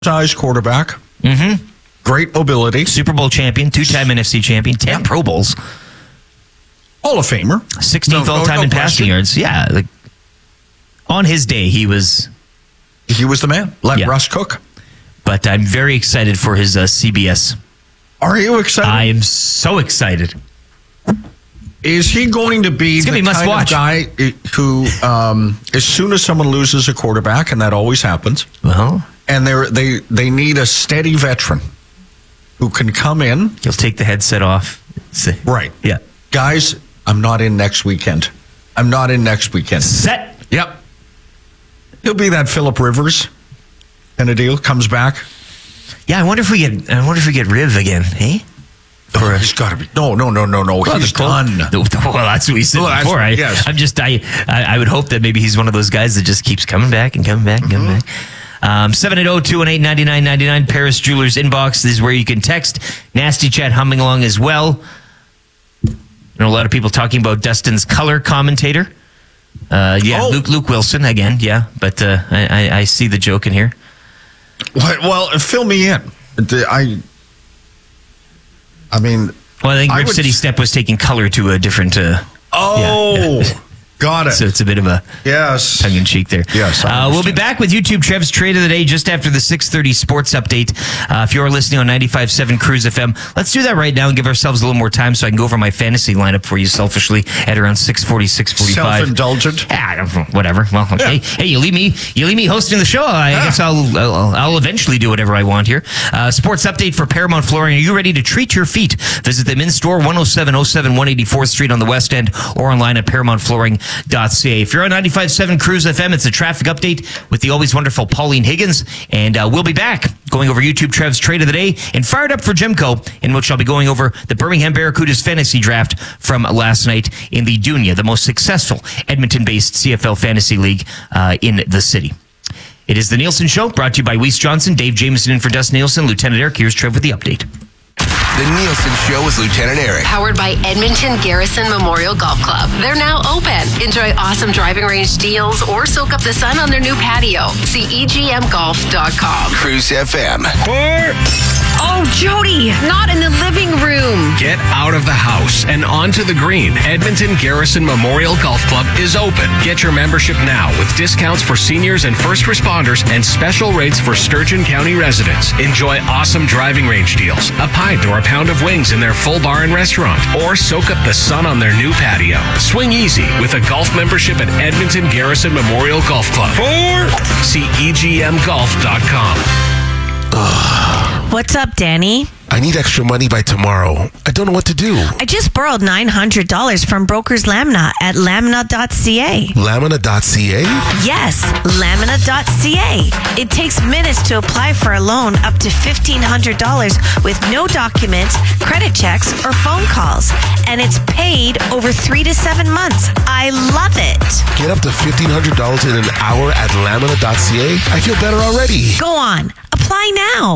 size quarterback. Mm-hmm. Great mobility. Super Bowl champion, 2-time NFC champion, 10 Pro Bowls. Hall of Famer. 16th all-time in passing yards. Yeah. On his day, he was the man. Let Yeah. Russ cook. But I'm very excited for his CBS. Are you excited? I am so excited. Is he going to be gonna the be must kind watch. of guy who, as soon as someone loses a quarterback, and that always happens, Well, and they need a steady veteran who can come in? he'll take the headset off. Right. Yeah. Guys, I'm not in next weekend. Set. Yep. He'll be that Phillip Rivers kind of deal. Comes back. Yeah, I wonder if we get Riv again, hey? Oh, he's got to be. No. He's done. Well, that's what he said before. Yes. I would hope that maybe he's one of those guys that just keeps coming back and coming back and coming back. 780-218-9999, Paris Jewelers inbox. This is where you can text. Nasty Chat humming along as well. I know a lot of people talking about Dustin's color commentator. Luke Wilson again, yeah. But I see the joke in here. Well, fill me in. I think Rip City Step was taking color to a different... Got it. So it's a bit of a tongue-in-cheek there. Yes. We'll be back with YouTube Trev's Trade of the Day just after the 6:30 sports update. If you're listening on 95.7 Cruise FM, let's do that right now and give ourselves a little more time so I can go over my fantasy lineup for you selfishly at around 6:40, 6:45. Self-indulgent? Yeah, whatever. Well, okay. Yeah. Hey, you leave me hosting the show. I guess I'll eventually do whatever I want here. Sports update for Paramount Flooring. Are you ready to treat your feet? Visit them in store, 10707 184th Street on the West End, or online at ParamountFlooring.ca. If you're on 95.7 Cruise FM, it's a traffic update with the always wonderful Pauline Higgins, and we'll be back going over YouTube Trev's Trade of the Day and Fired Up for Gemco, in which I'll be going over the Birmingham Barracudas fantasy draft from last night in the Dunia, the most successful Edmonton-based CFL fantasy league in the city. It is the Nielsen Show, brought to you by Weiss Johnson, Dave Jameson in for Dustin Nielsen, Lieutenant Eric. Here's Trev with the update. The Nielsen Show with Lieutenant Eric. Powered by Edmonton Garrison Memorial Golf Club. They're now open. Enjoy awesome driving range deals or soak up the sun on their new patio. See EGMGolf.com. Cruise FM. Oh, Jody, not in the living room. Get out of the house and onto the green. Edmonton Garrison Memorial Golf Club is open. Get your membership now with discounts for seniors and first responders and special rates for Sturgeon County residents. Enjoy awesome driving range deals, a pint or a pound of wings in their full bar and restaurant, or soak up the sun on their new patio. Swing easy with a golf membership at Edmonton Garrison Memorial Golf Club. See EGMGolf.com. What's up, Danny? I need extra money by tomorrow. I don't know what to do. I just borrowed $900 from Brokers Lamina at lamina.ca. Lamina.ca? Yes, lamina.ca. It takes minutes to apply for a loan up to $1,500 with no documents, credit checks, or phone calls. And it's paid over 3 to 7 months. I love it. Get up to $1,500 in an hour at lamina.ca? I feel better already. Go on. Apply now.